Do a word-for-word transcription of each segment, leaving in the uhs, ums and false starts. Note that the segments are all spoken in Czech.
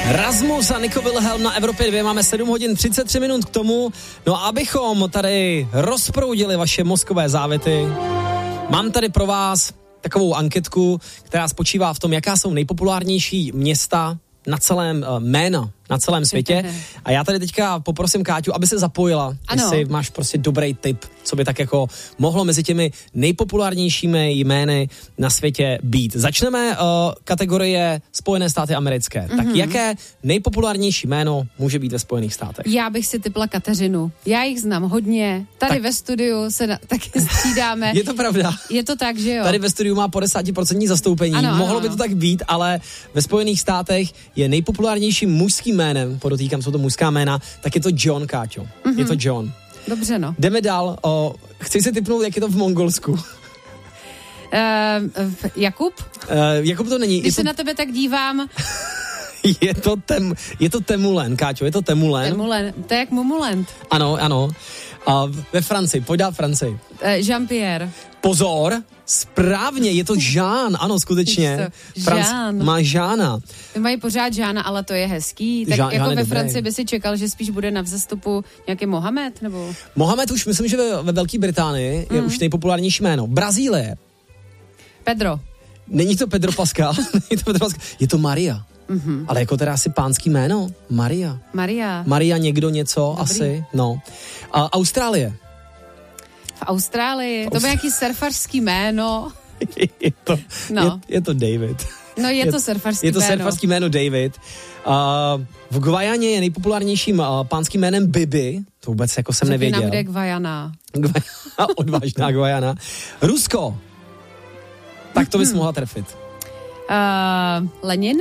Rasmus a Nico Wilhelm na Evropě dva, máme sedm hodin třicet tři minut k tomu. No a abychom tady rozproudili vaše mozkové závity, mám tady pro vás takovou anketku, která spočívá v tom, jaká jsou nejpopulárnější města na celém uh, jména, na celém světě. A já tady teďka poprosím Káťu, aby se zapojila, ano. Jestli máš prostě dobrý tip, co by tak jako mohlo mezi těmi nejpopulárnějšími jmény na světě být. Začneme uh, kategorie Spojené státy americké. Mm-hmm. Tak jaké nejpopulárnější jméno může být ve Spojených státech? Já bych si tipla Kateřinu. Já jich znám hodně. Tady tak. ve studiu se na, taky střídáme. Je to pravda. Je to tak, že jo? Tady ve studiu má padesát procent zastoupení. Ano, Mohlo ano, by to tak být, ale ve Spojených státech je nejpopulárnější mužský jménem, podotýkám, jsou to mužská jména, tak je to John, Káťo. Mm-hmm. Je to John. Dobře, no. Jdeme dál. O, chci si tipnout, jak je to v Mongolsku. Uh, Jakub? Uh, Jakub to není. Když to... se na tebe tak dívám... je, to tem, je to Temulen, Káťo, je to Temulen. Temulen, to je jak Mumulent. Ano, ano. Uh, ve Francii, pojď dál Francii. Uh, Jean-Pierre. Pozor, správně, je to Jean, ano, skutečně. Franc- Jean. Má Žána. Mají pořád Žána, ale to je hezký. Tak Jean, jako Jean ve dobrý. Francii by si čekal, že spíš bude na vzestupu nějaký Mohamed, nebo? Mohamed už myslím, že ve, ve Velké Británii je mm. už nejpopulárnější jméno. Brazílie. Pedro. Není to Pedro Pascal, není to Pedro Pascal, je to Maria. Mm-hmm. Ale jako teda asi pánský jméno. Maria. Maria. Maria někdo něco, Dobrý. asi, no. A Austrálie. V Austrálii, to by nějaký surfařský jméno. je, to, no. je, je to David. No je, je to surfařský jméno. Je to jméno. surfařský jméno David. Uh, v Guajaně je nejpopulárnějším uh, pánským jménem Bibi. To vůbec jako jsem Řekni nevěděl. nám, kde je Guajana. Odvážná Guajana. Rusko. Tak to bys hmm. mohla trefit. Uh, Lenin?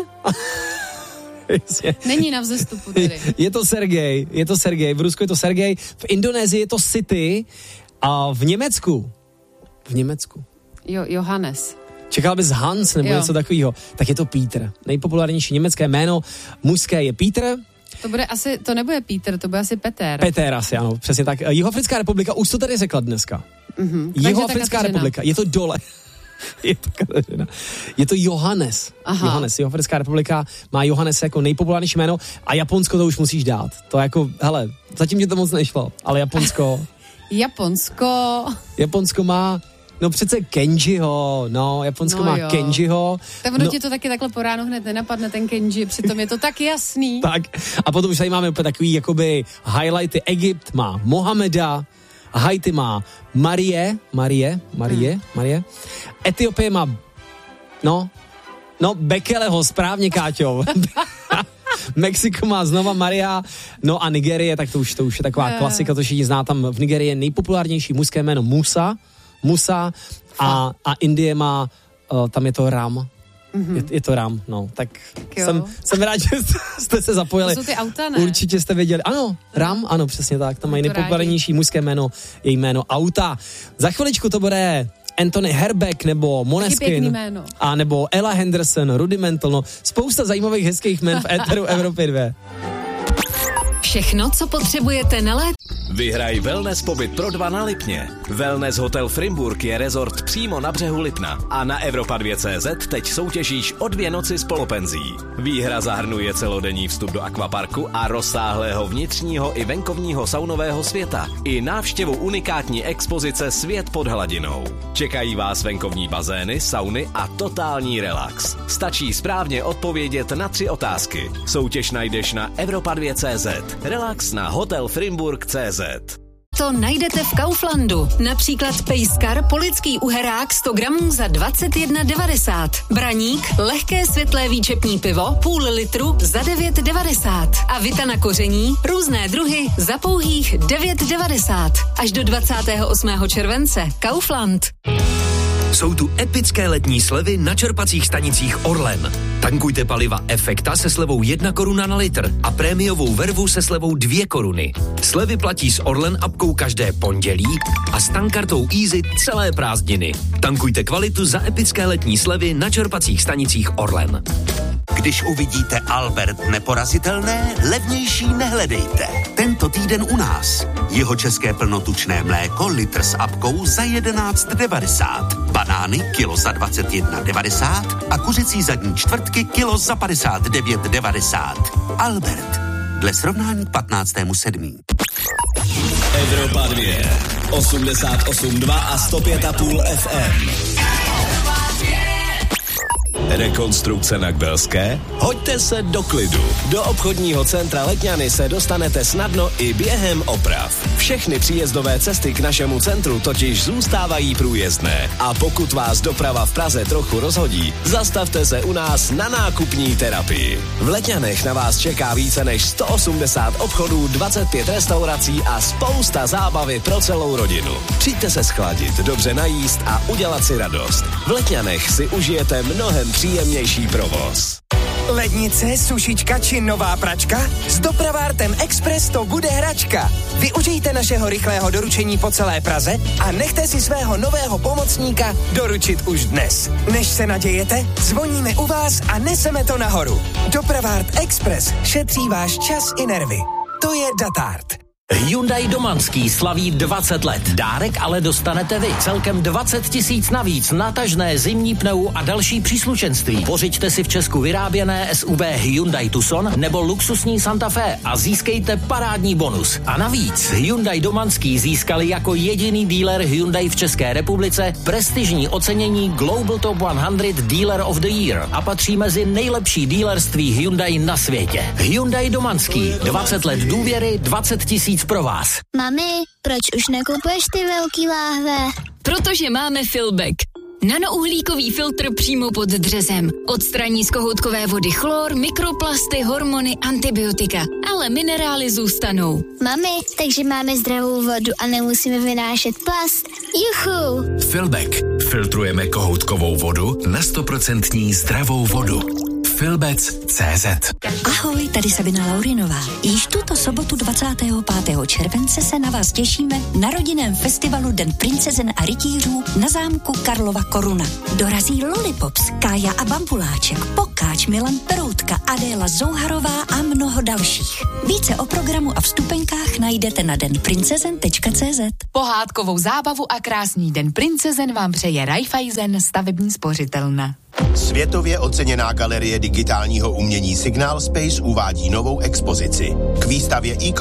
Není na vzestupu tedy. Je to Sergej, je to Sergej. V Rusku je to Sergej, v Indonésii je to City a v Německu. V Německu. Jo, Johannes. Čekal bys Hans nebo jo. něco takového. Tak je to Peter. Nejpopulárnější německé jméno mužské je Peter. To bude asi, to nebude Peter, to bude asi Peter. Peter asi, ano, přesně tak. Jihoafrická republika, už to tady řekla dneska. Mm-hmm. Jihoafrická republika, je to dole. Je to Kateřina. Je to Johannes. Aha. Johannes. Jihoafrická republika má Johannes jako nejpopulárnější jméno a Japonsko to už musíš dát. To jako, hele, zatím ti to moc nešlo, ale Japonsko... Japonsko... Japonsko má... No přece Kenjiho, no, Japonsko no má jo. Kenjiho. Tak ono no. ti to taky takhle po ránu hned nenapadne ten Kenji, přitom je to tak jasný. Tak a potom už tady máme úplně takový jakoby highlighty. Egypt má Mohameda, Haiti má Marie, Marie, Marie, hmm. Marie. Etiopie má, no, no Bekeleho, správně, Káťo. Mexiko má znova Maria, no a Nigerie, tak to už, to už je taková klasika, to všichni zná, tam v Nigerii je nejpopulárnější mužské jméno Musa, Musa a, a Indie má, uh, tam je to Ram. Mm-hmm. Je, je to Ram, no, tak jsem, jsem rád, že jste se zapojili. To jsou ty auta, ne? Určitě jste věděli. Ano, Ram, ano, přesně tak, tam mají nejpopulárnější mužské jméno, je jméno auta. Za chviličku to bude Anthony Herbeck nebo Måneskin a nebo Ella Henderson, Rudimental, no, spousta zajímavých hezkých jmen v éteru Evropy dva. Všechno, co potřebujete na léto. Vyhraj wellness pobyt pro dva na Lipně. Wellness Hotel Frimburg je rezort přímo na břehu Lipna a na Evropa dva tečka cé zet teď soutěžíš o dvě noci s polopenzí. Výhra zahrnuje celodenní vstup do akvaparku a rozsáhlého vnitřního i venkovního saunového světa i návštěvu unikátní expozice Svět pod hladinou. Čekají vás venkovní bazény, sauny a totální relax. Stačí správně odpovědět na tři otázky. Soutěž najdeš na Evropa dva tečka cé zet. Relax na hotel frimburg tečka cé zet. To najdete v Kauflandu. Například pejskar polický uherák sto gramů za dvacet jedna devadesát. Braník, lehké světlé výčepní pivo, půl litru za devět devadesát. A vita na koření, různé druhy za pouhých devět devadesát. Až do dvacátého osmého července. Kaufland. Jsou tu epické letní slevy na čerpacích stanicích Orlen. Tankujte paliva Efekta se slevou jedna koruna na litr a prémiovou vervu se slevou dvě koruny. Slevy platí s Orlen apkou každé pondělí a s tankkartou Easy celé prázdniny. Tankujte kvalitu za epické letní slevy na čerpacích stanicích Orlen. Když uvidíte Albert neporazitelné, levnější nehledejte. Tento týden u nás. Jeho české plnotučné mléko litr s apkou za jedenáct devadesát. Banány kilo za dvacet jedna devadesát a kuřecí zadní čtvrtky kilo za padesát devět devadesát. Albert. Dle srovnání k patnáctému sedmého Evropa dvě, osmdesát osm dva a sto pět a půl F M. Rekonstrukce na Kbelské? Hoďte se do klidu. Do obchodního centra Letňany se dostanete snadno i během oprav. Všechny příjezdové cesty k našemu centru totiž zůstávají průjezdné. A pokud vás doprava v Praze trochu rozhodí, zastavte se u nás na nákupní terapii. V Letňanech na vás čeká více než sto osmdesát obchodů, dvacet pět restaurací a spousta zábavy pro celou rodinu. Přijďte se schladit, dobře najíst a udělat si radost. V Letňanech si užijete mnohem příjemnější provoz. Lednice, sušička či nová pračka? S Dopravártem Express to bude hračka. Využijte našeho rychlého doručení po celé Praze a nechte si svého nového pomocníka doručit už dnes. Než se nadějete, zvoníme u vás a neseme to nahoru. Dopravárt Express šetří váš čas i nervy. To je Datart. Hyundai Domanský slaví dvacet let. Dárek ale dostanete vy. Celkem dvacet tisíc navíc na tažné zimní pneu a další příslušenství. Pořiďte si v Česku vyráběné S U V Hyundai Tucson nebo luxusní Santa Fe a získejte parádní bonus. A navíc Hyundai Domanský získali jako jediný dealer Hyundai v České republice prestižní ocenění Global Top sto Dealer of the Year a patří mezi nejlepší dealerství Hyundai na světě. Hyundai Domanský. dvacet let důvěry, dvacet tisíc pro vás. Mami, proč už nekupuješ ty velký láhve? Protože máme Filbek. Nanouhlíkový filtr přímo pod dřezem. Odstraní z kohoutkové vody chlor, mikroplasty, hormony, antibiotika. Ale minerály zůstanou. Mami, takže máme zdravou vodu a nemusíme vynášet plast. Juchu! Filbek. Filtrujeme kohoutkovou vodu na sto procent zdravou vodu. Filbec tečka cé zet. Ahoj, tady Sabina Laurinová. Již tuto sobotu dvacátého pátého července se na vás těšíme na rodinném festivalu Den princezen a rytířů na zámku Karlova Koruna. Dorazí Lollipops, Kája a Bambuláček, Pokáč, Milan Peroutka, Adéla Zouharová a mnoho dalších. Více o programu a vstupenkách najdete na den princezen tečka cé zet. Pohádkovou zábavu a krásný Den princezen vám přeje Raiffeisen stavební spořitelna. Světově oceněná galerie digitálního umění Signal Space uvádí novou expozici. K výstavě e